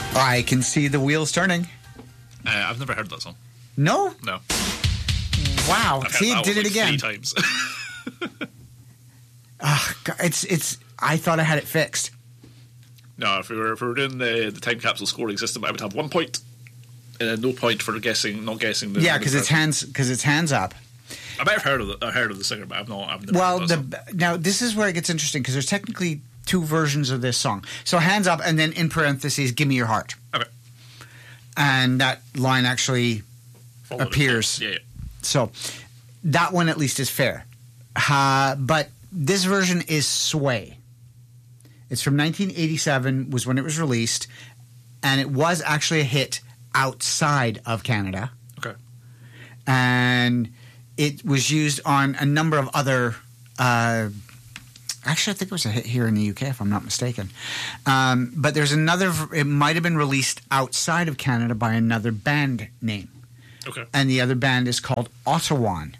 I can see the wheels turning. I've never heard that song. No? No. Wow. See, it did it again. 3 times. It's. I thought I had it fixed. No, if we were doing the time capsule scoring system, I would have 1 point, and then no point for not guessing. Yeah, because it's hands up. I might have heard of the singer, but I've never. Well, now this is where it gets interesting because there's technically 2 versions of this song. So hands up, and then in parentheses, "Give me your heart." Okay. And that line actually appears. Yeah. So that one at least is fair. But this version is Sway. It's from 1987, was when it was released, and it was actually a hit outside of Canada. Okay. And it was used on a number of other... actually, I think it was a hit here in the UK, if I'm not mistaken. But there's another... It might have been released outside of Canada by another band name. Okay. And the other band is called Ottawan.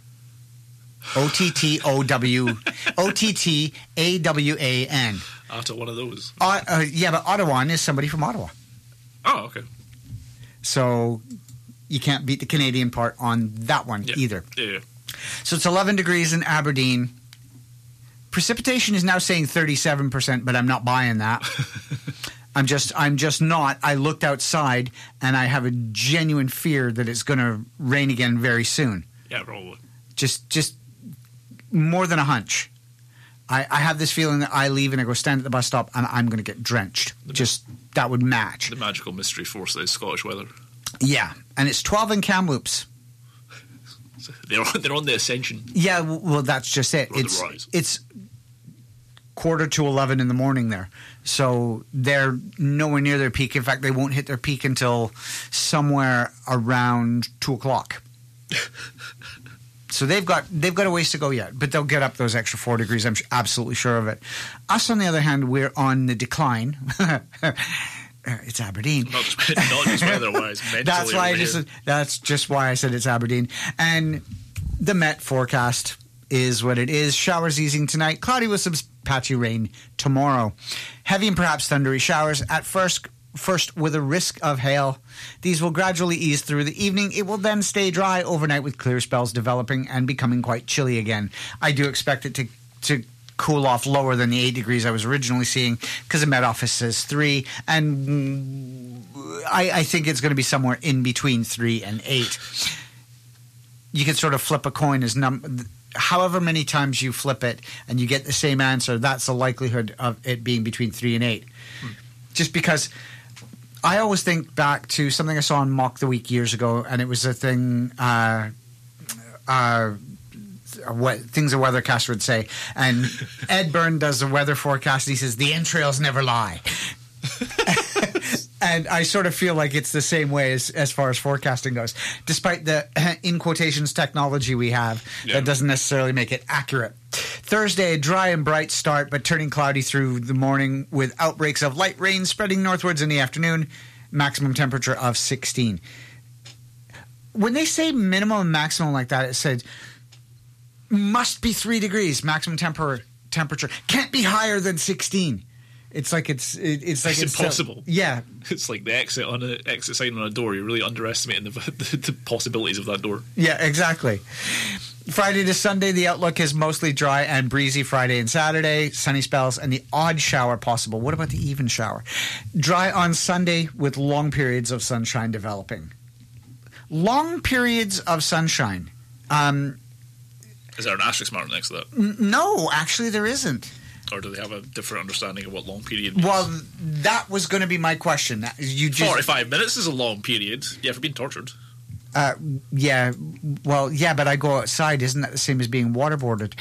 Ottawan. After one of those. Yeah, but Ottawan is somebody from Ottawa. Oh, okay. So you can't beat the Canadian part on that one either. Yeah. So it's 11 degrees in Aberdeen. Precipitation is now saying 37%, but I'm not buying that. I'm just not. I looked outside, and I have a genuine fear that it's going to rain again very soon. Yeah, probably. Just more than a hunch. I have this feeling that I leave and I go stand at the bus stop and I'm going to get drenched. That would match. The magical mystery force that is Scottish weather. Yeah, and it's 12 in Kamloops. They're on the ascension. Yeah, well, that's just it. It's 10:45 in the morning there. So they're nowhere near their peak. In fact, they won't hit their peak until somewhere around 2 o'clock. So they've got a ways to go yet, but they'll get up those extra 4 degrees. I'm absolutely sure of it. Us, on the other hand, we're on the decline. It's Aberdeen. Not just weather-wise, mentally. That's just why I said it's Aberdeen. And the Met forecast is what it is. Showers easing tonight. Cloudy with some patchy rain tomorrow. Heavy and perhaps thundery showers at first with a risk of hail. These will gradually ease through the evening. It will then stay dry overnight with clear spells developing and becoming quite chilly again. I do expect it to cool off lower than the 8 degrees I was originally seeing because the Met Office says 3, and I think it's going to be somewhere in between 3 and 8. You can sort of flip a coin as however many times you flip it and you get the same answer, that's the likelihood of it being between 3 and 8. Just because I always think back to something I saw on Mock the Week years ago, and it was a thing what things a weathercaster would say. And Ed Byrne does the weather forecast, and he says, the entrails never lie. And I sort of feel like it's the same way as far as forecasting goes. Despite the, in quotations, technology we have, that doesn't necessarily make it accurate. Thursday, dry and bright start, but turning cloudy through the morning with outbreaks of light rain spreading northwards in the afternoon. Maximum temperature of 16. When they say minimum and maximum like that, it said must be 3 degrees. Maximum temperature can't be higher than 16. It's like it's impossible. Yeah, it's like the exit sign on a door. You're really underestimating the possibilities of that door. Yeah, exactly. Friday to Sunday, the outlook is mostly dry and breezy. Friday and Saturday, sunny spells and the odd shower possible. What about the even shower? Dry on Sunday with long periods of sunshine developing. Long periods of sunshine. Is there an asterisk mark next to that? No, actually there isn't. Or do they have a different understanding of what long period means? Well, that was going to be my question. 45 minutes is a long period. You ever been tortured? Yeah. Well, yeah, but I go outside. Isn't that the same as being waterboarded?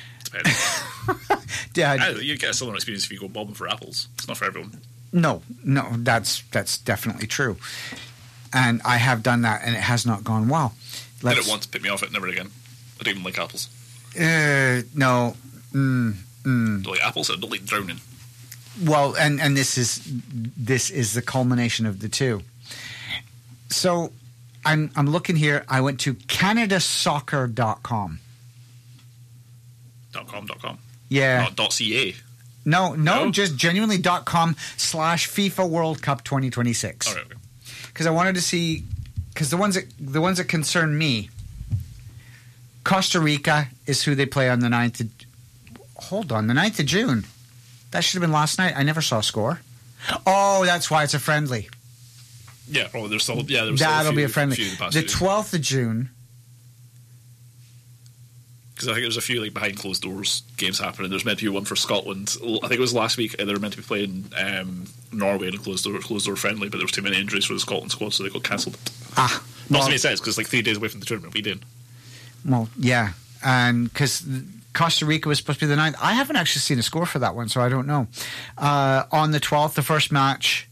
Depends. You get a similar experience if you go bobbing for apples. It's not for everyone. No, that's definitely true. And I have done that, and it has not gone well. Did it once, pick me off it, never again. I don't even like apples. No. Don't like apples, I don't like drowning. Well, and this is the culmination of the two. So I'm looking here. I went to CanadaSoccer.com. .com. Yeah. Not .ca. No, just genuinely.com/FIFA World Cup 2026. All right, okay. Because I wanted to see, because the ones that concern me, Costa Rica is who they play on the 9th of, hold on, the 9th of June. That should have been last night. I never saw a score. Oh, that's why it's a friendly. Yeah, well, there's still That'll be a friendly. The 12th of June. Because I think there's a few like behind closed doors games happening. There's meant to be one for Scotland. I think it was last week. They were meant to be playing Norway in a closed door friendly, but there was too many injuries for the Scotland squad, so they got cancelled. Must make sense because like 3 days away from the tournament, we did. Well, yeah, and because Costa Rica was supposed to be the 9th. I haven't actually seen a score for that one, so I don't know. On the 12th, the first match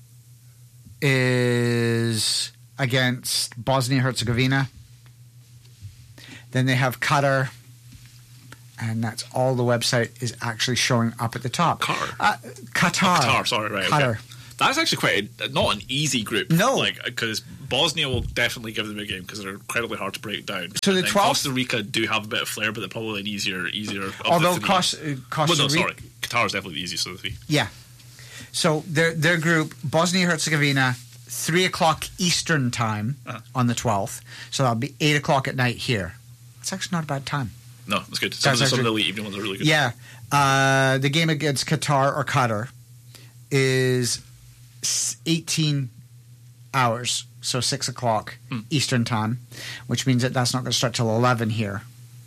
is against Bosnia-Herzegovina. Then they have Qatar, and that's all the website is actually showing up at the top. Qatar. Sorry, right. Qatar. Okay. That's actually not an easy group. No. Because Bosnia will definitely give them a game because they're incredibly hard to break down. So the 12th, Costa Rica do have a bit of flair, but they're probably an easier. Although Costa Rica, Qatar is definitely the easiest of the three. Yeah. So their group, Bosnia-Herzegovina, 3 o'clock Eastern time on the 12th. So that'll be 8 o'clock at night here. It's actually not a bad time. No, that's good. Some of the late evening ones are really good. Yeah. The game against Qatar is 18 hours, so 6 o'clock Eastern time, which means that that's not going to start till 11 here.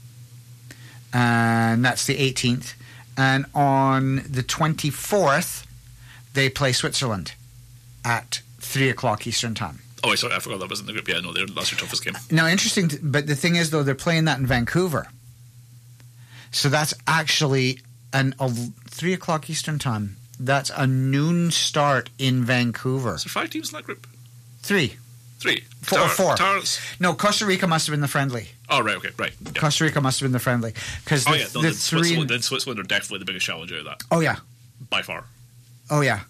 And that's the 18th. And on the 24th, they play Switzerland at 3 o'clock Eastern time. Oh, sorry, I forgot that was in the group. Yeah, no, that's your toughest game. Now, interesting, but the thing is, though, they're playing that in Vancouver. So that's actually 3 o'clock Eastern time. That's a noon start in Vancouver. Is there 5 teams in that group? 3. 3? Four. Qatar's... No, Costa Rica must have been the friendly. Oh, right, okay, right. Yeah. Costa Rica must have been the friendly. Then Switzerland are definitely the biggest challenge out of that. Oh, yeah. By far. Oh, yeah.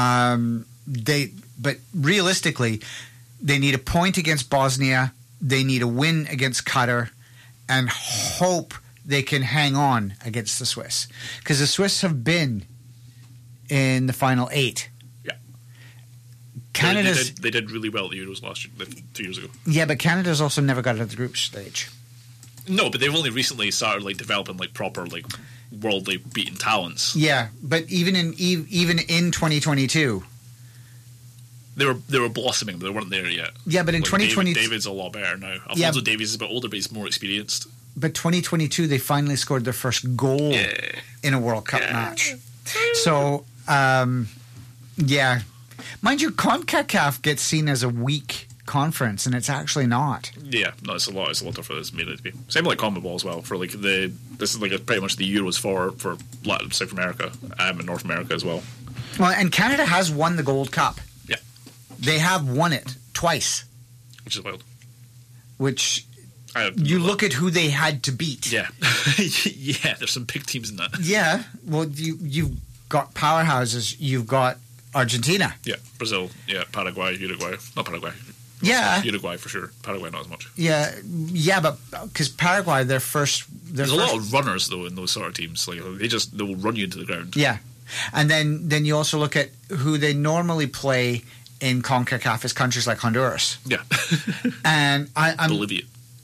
But realistically, they need a point against Bosnia, they need a win against Qatar, and hope they can hang on against the Swiss. Because the Swiss have been in the final 8. Yeah. Canada's they did really well at the Euros last year, 2 years ago. Yeah, but Canada's also never got out of the group stage. No, but they've only recently started developing proper worldly beaten talents. Yeah, but even in 2022, they were blossoming, but they weren't there yet. Yeah, but in 2020, David's a lot better now. Alphonso Davies is a bit older, but he's more experienced. But 2022, they finally scored their first goal in a World Cup match. So, yeah. Mind you, CONCACAF gets seen as a weak conference, and it's actually not. Yeah, no, it's a lot tougher than it's made it to be. Same with CONMEBOL as well. For this is pretty much the Euros for Latin, South America and North America as well. Well, and Canada has won the Gold Cup. Yeah, they have won it twice, which is wild. Which you look at who they had to beat. Yeah, yeah. There's some big teams in that. Yeah, well, you've got powerhouses. You've got Argentina. Yeah, Brazil. Yeah, Paraguay, Uruguay. Not Paraguay. Yeah, Uruguay for sure. Paraguay not as much. Yeah, but because Paraguay, there's a lot of runners though in those sort of teams. They will run you into the ground. Yeah, and then you also look at who they normally play in CONCACAF is countries like Honduras. Yeah, and I'm Bolivia.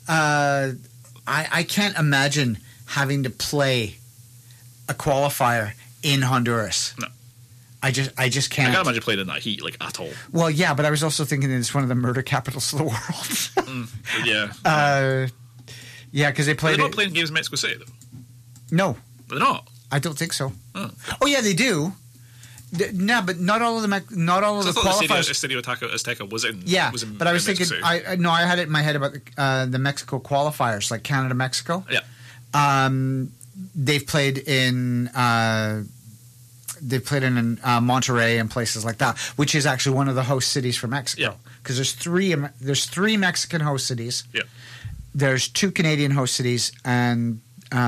I can't imagine having to play a qualifier in Honduras. No. I just can't. I can't imagine playing in that heat at all. Well, yeah, but I was also thinking that it's one of the murder capitals of the world. Yeah. Yeah, because they played. They're not playing games in Mexico City, though. No, they're not. I don't think so. Oh yeah, they do. No, but not all of the qualifiers. Estadio Azteca was in. Yeah, was in, but I was thinking. City. I had it in my head about the Mexico qualifiers, like Canada, Mexico. Yeah. They've played in. They've played in Monterrey and places like that, which is actually one of the host cities for Mexico. Because there's three Mexican host cities. Yeah. There's 2 Canadian host cities and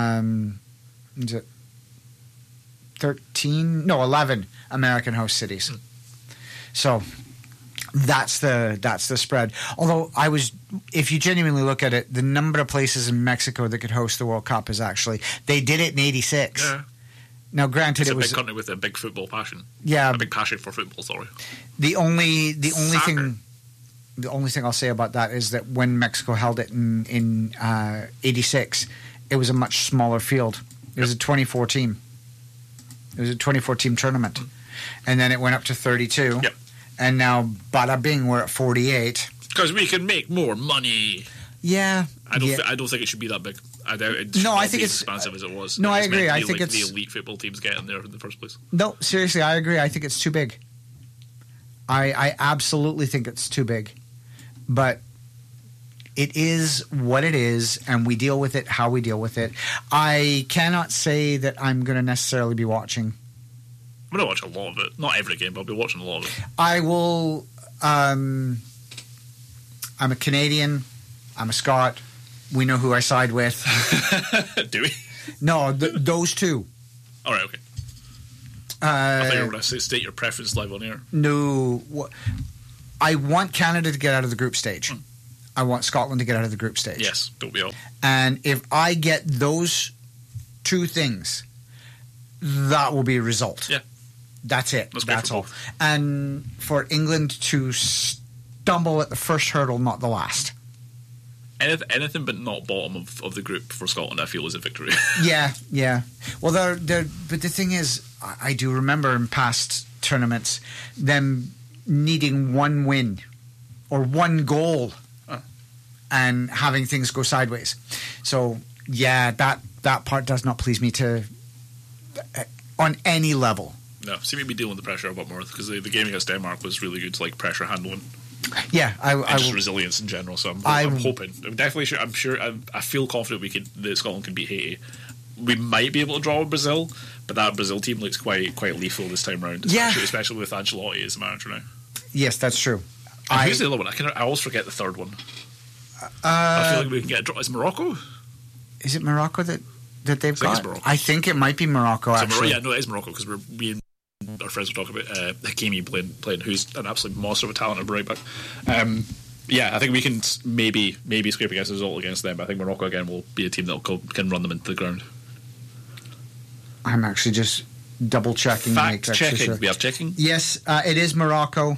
11 American host cities. So that's the spread. Although if you genuinely look at it, the number of places in Mexico that could host the World Cup is actually, they did it in 86. Yeah. Now, granted, It's it a was big country with a big football passion. Yeah. A big passion for football. Sorry. the only Soccer. thing I'll say about that is that when Mexico held it in '86, it was a much smaller field. It was a 24 team. It was a 24 team tournament, and then it went up to 32. Yep. And now, bada bing, we're at 48. Because we can make more money. Yeah, I don't think it should be that big. I doubt it. No, I should think be it's as expansive as it was. No, I It's meant agree. to I be think like it's the elite football teams get in there in the first place. No, seriously, I agree. I think it's too big. I absolutely think it's too big. But it is what it is, and we deal with it how we deal with it. I cannot say that I'm going to necessarily be watching. I'm going to watch a lot of it. Not every game, but I'll be watching a lot of it. I will. I'm a Canadian. I'm a Scot. We know who I side with. Do we? No, those two. All right, okay. I thought you were going to state your preference live on air. No. I want Canada to get out of the group stage. I want Scotland to get out of the group stage. Yes, don't we all? And if I get those two things, that will be a result. Yeah. That's it. That's all. both. And for England to stumble at the first hurdle, not the last. Anything but not bottom of the group for Scotland, I feel, is a victory. Yeah. Well, but the thing is, I do remember in past tournaments them needing one win or one goal and having things go sideways. So, yeah, that part does not please me on any level. No, seem to be dealing with the pressure a bit more because the game against Denmark was really good, like pressure handling. Yeah, and just resilience in general. So I'm hoping. I'm definitely sure. I'm sure. I feel confident that Scotland can beat Haiti. We might be able to draw with Brazil, but that Brazil team looks quite lethal this time round. Especially with Ancelotti as the manager now. Yes, that's true. And who's the other one? I always forget the third one. I feel like we can get a draw. Is Morocco? Is it Morocco that they've got? I think it might be Morocco. Actually, no, it is Morocco because we and our friends were talking about Hakimi playing, who's an absolute monster of a talent at right back. I think we can maybe scrape against a result against them. But I think Morocco again will be a team that can run them into the ground. I'm actually just double checking. Fact checking. Sure. We have checking. Yes, it is Morocco.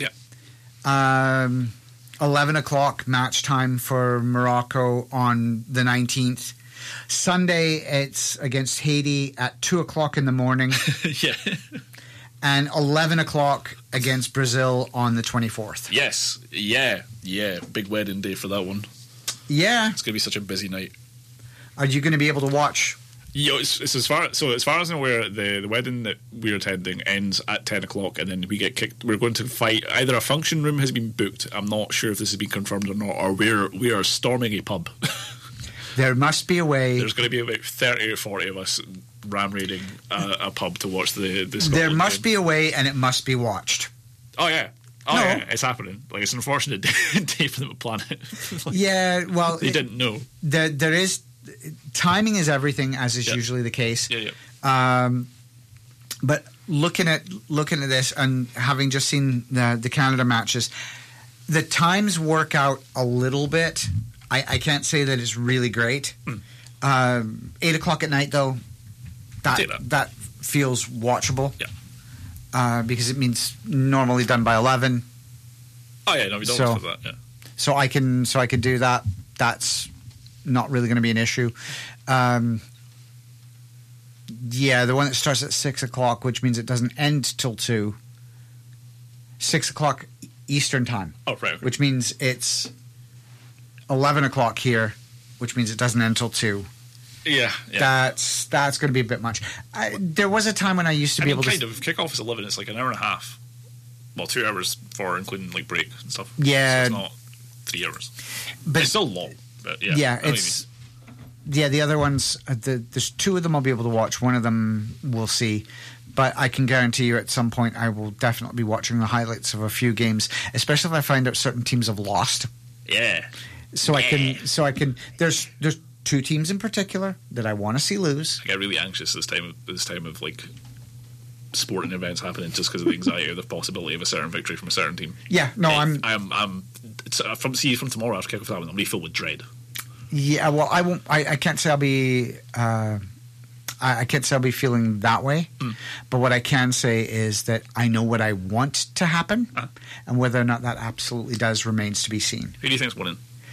Yeah. 11 o'clock match time for Morocco on the 19th. Sunday, it's against Haiti at 2 o'clock in the morning. Yeah. And 11 o'clock against Brazil on the 24th. Yes. Yeah. Big wedding day for that one. Yeah. It's going to be such a busy night. Are you going to be able to watch? It's as far as I'm aware, the wedding that we're attending ends at 10 o'clock, and then we get kicked. We're going to fight. Either a function room has been booked. I'm not sure if this has been confirmed or not, or we are storming a pub. There must be a way. There's going to be about 30 or 40 of us ram raiding a pub to watch the Scotland There must game. be a way, and it must be watched. Oh yeah. Yeah, it's happening. Like, it's an unfortunate day for them to plan it. Yeah, well, they didn't know. There is timing is everything, as is usually the case. Yeah. But looking at this and having just seen the Canada matches, the times work out a little bit. I can't say that it's really great. 8 o'clock at night, though, that feels watchable. Yeah. Because it means normally done by 11. Oh yeah, no, we don't have that. Yeah. So I can do that. That's not really going to be an issue. The one that starts at 6 o'clock, which means it doesn't end till 2. 6 o'clock Eastern time. Oh, right. Okay. Which means it's 11 o'clock here, which means it doesn't end till 2. Yeah. That's going to be a bit much. There was a time when I used to be able to... Kickoff is 11, it's like an hour and a half. Well, 2 hours for including like break and stuff. Yeah. So it's not 3 hours. But it's still long. But yeah. Yeah, it's... Yeah, the other ones, there's 2 of them I'll be able to watch. One of them we'll see. But I can guarantee you at some point I will definitely be watching the highlights of a few games, especially if I find out certain teams have lost. Yeah. I can there's 2 teams in particular that I want to see lose. I get really anxious this time of like sporting events happening just because of the anxiety or the possibility of a certain victory from a certain team. Yeah, no, I'm from tomorrow after kick off that one, I'm really filled with dread. Yeah, well, I won't. I can't say I'll be I can't say I'll be feeling that way. But what I can say is that I know what I want to happen, and whether or not that absolutely does remains to be seen. Who do you think's winning?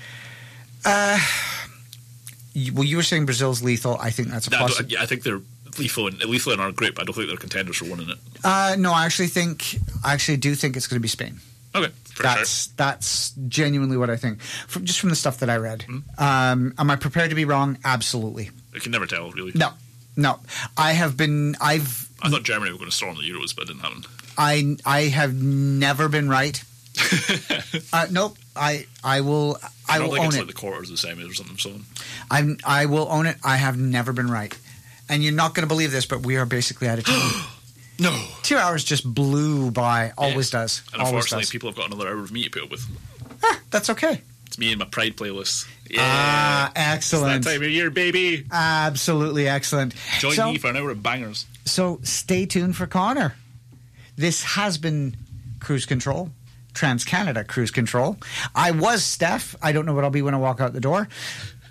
Well, you were saying Brazil's lethal. I think that's a possibility. Yeah, I think they're lethal in our group. I don't think they're contenders for winning it. No, I actually do think it's going to be Spain. Okay, that's genuinely what I think, just from the stuff that I read. Am I prepared to be wrong? Absolutely. You can never tell, really. No. I thought Germany were going to storm the Euros, but it didn't happen. I have never been right. Nope. I will think own it's it. like the quarters the same or something. So I will own it. I have never been right, and you're not going to believe this, but we are basically out of time. No. 2 hours just blew by. Always does. And unfortunately, people have got another hour of me to put up with. That's okay. It's me and my Pride playlist. Yeah. Excellent. It's that time of year, baby. Absolutely excellent. Join me for an hour of bangers. So stay tuned for Connor. This has been Cruise Control, TransCanada Cruise Control. I was Steph. I don't know what I'll be when I walk out the door.